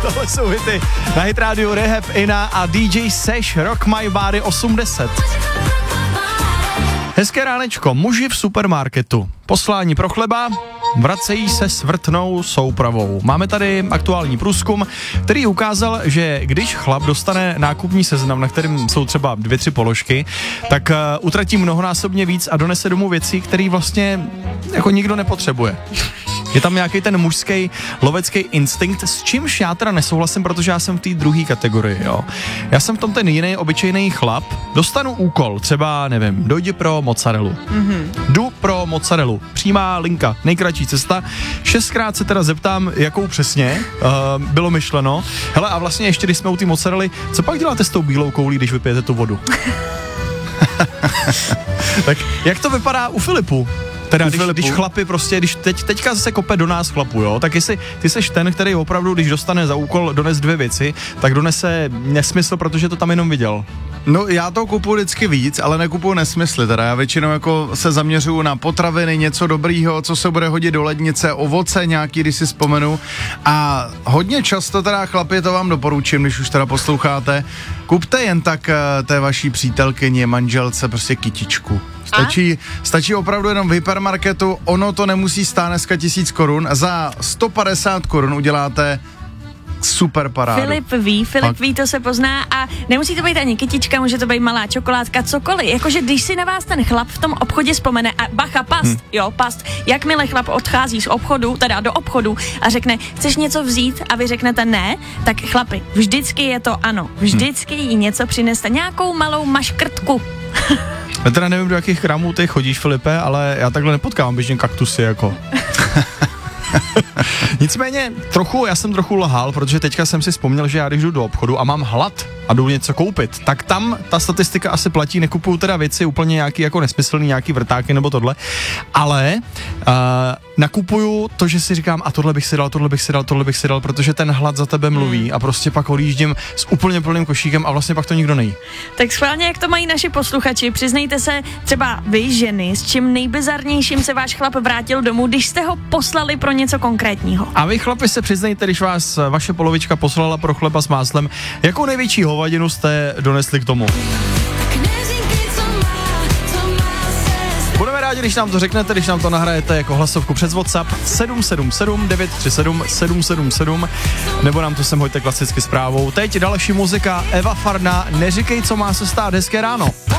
Tohle jsou hity na Hit Radio Rehab, Ina a DJ Seš, Rock My Body 80. Hezké ránečko, muži v supermarketu. Poslání pro chleba, vracejí se s vrtnou soupravou. Máme tady aktuální průzkum, který ukázal, že když chlap dostane nákupní seznam, na kterým jsou třeba 2-3 položky, tak utratí mnohonásobně víc a donese domů věcí, které vlastně jako nikdo nepotřebuje. Je tam nějaký ten mužský lovecký instinkt, s čímž já teda nesouhlasím, protože já jsem v té druhé kategorii, jo. Já jsem v tom ten jiný obyčejný chlap, dostanu úkol, třeba, nevím, dojdi pro mozzarellu. Jdu pro mozzarellu, přímá linka, nejkratší cesta, 6krát se teda zeptám, jakou přesně bylo myšleno. Hele, a vlastně ještě, když jsme u té mozzarelly, co pak děláte s tou bílou koulí, když vypijete tu vodu? Tak jak to vypadá u Filipu? Teda když chlapi prostě, když teďka se kope do nás chlapu, jo, tak jestli ty seš ten, který opravdu, když dostane za úkol dones 2 věci, tak donese nesmysl, protože to tam jenom viděl. No já to kupuju vždycky víc, ale nekupuju nesmysly, teda já většinou jako se zaměřuju na potraviny, něco dobrýho, co se bude hodit do lednice, ovoce nějaký, když si vzpomenu, a hodně často teda chlapi, to vám doporučím, když už teda posloucháte, kupte jen tak té vaší přítelkyni, manželce prostě kytičku. Stačí opravdu jenom v hypermarketu, ono to nemusí stát dneska 1000 korun, za 150 korun uděláte super parádu. Filip ví, to se pozná a nemusí to být ani kytička, může to být malá čokoládka, cokoliv. Jakože když si na vás ten chlap v tom obchodě vzpomene a bacha, past, jakmile chlap odchází z obchodu, teda do obchodu a řekne, chceš něco vzít a vy řeknete ne, tak chlapi, vždycky je to ano, vždycky jí něco přineste, nějakou malou maškrtku. Já teda nevím, do jakých krámů ty chodíš, Filipe, ale já takhle nepotkávám běžně kaktusy, jako. Nicméně, já jsem trochu lhal, protože teďka jsem si vzpomněl, že já když jdu do obchodu a mám hlad a jdu něco koupit, tak tam ta statistika asi platí, nekupuju teda věci úplně nějaký jako nesmyslný, nějaký vrtáky nebo tohle, ale nakupuju to, že si říkám, a tohle bych si dal, protože ten hlad za tebe mluví a prostě pak odjíždím s úplně plným košíkem a vlastně pak to nikdo nejí. Tak schválně, jak to mají naši posluchači, přiznejte se třeba vy ženy, s čím nejbizarnějším se váš chlap vrátil domů, když jste ho poslali pro něco konkrétního. A vy chlapi se přiznejte, když vás vaše polovička poslala pro chleba s máslem, jakou největší hovadinu jste donesli k tomu. Budeme rádi, když nám to řeknete, když nám to nahrajete jako hlasovku přes WhatsApp 777 937 777 nebo nám to sem hoďte klasicky zprávou. Teď další muzika, Eva Farna, Neříkej, co má se stát. Hezké ráno.